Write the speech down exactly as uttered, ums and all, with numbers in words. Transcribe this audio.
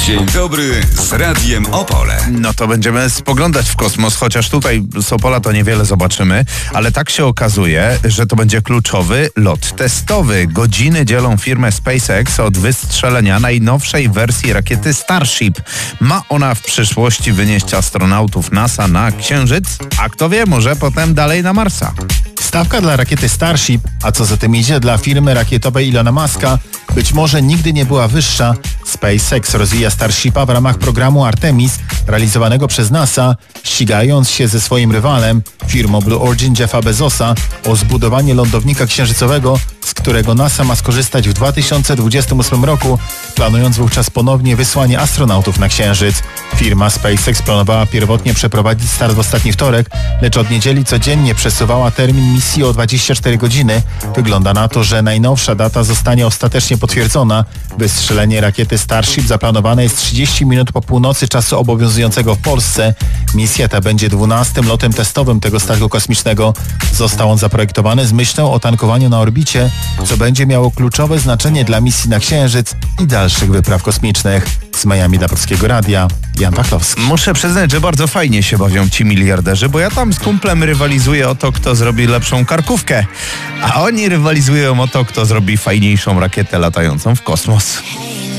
Dzień dobry z Radiem Opole. No to będziemy spoglądać w kosmos, chociaż tutaj z Opola to niewiele zobaczymy, ale tak się okazuje, że to będzie kluczowy lot testowy. Godziny dzielą firmę SpaceX od wystrzelenia najnowszej wersji rakiety Starship. Ma ona w przyszłości wynieść astronautów NASA na Księżyc, a kto wie, może potem dalej na Marsa. Stawka dla rakiety Starship, a co za tym idzie dla firmy rakietowej Ilona Muska, być może nigdy nie była wyższa. SpaceX rozwija Starshipa w ramach programu Artemis realizowanego przez NASA, ścigając się ze swoim rywalem, firmą Blue Origin Jeffa Bezosa, o zbudowanie lądownika księżycowego, z którego NASA ma skorzystać w dwa tysiące dwudziestym ósmym roku, planując wówczas ponownie wysłanie astronautów na Księżyc. Firma SpaceX planowała pierwotnie przeprowadzić start w ostatni wtorek, lecz od niedzieli codziennie przesuwała termin misji o dwadzieścia cztery godziny. Wygląda na to, że najnowsza data zostanie ostatecznie potwierdzona. Wystrzelenie rakiety Starship zaplanowane jest trzydzieści minut po północy czasu obowiązującego w Polsce. Misja ta będzie dwunastym lotem testowym tego statku kosmicznego. Został on zaprojektowany z myślą o tankowaniu na orbicie, co będzie miało kluczowe znaczenie dla misji na Księżyc i dalszych wypraw kosmicznych. Z Miami dla Polskiego Radia, Jan Pachlowski. Muszę przyznać, że bardzo fajnie się bawią ci miliarderzy, bo ja tam z kumplem rywalizuję o to, kto zrobi lepszą karkówkę, a oni rywalizują o to, kto zrobi fajniejszą rakietę latającą w kosmos.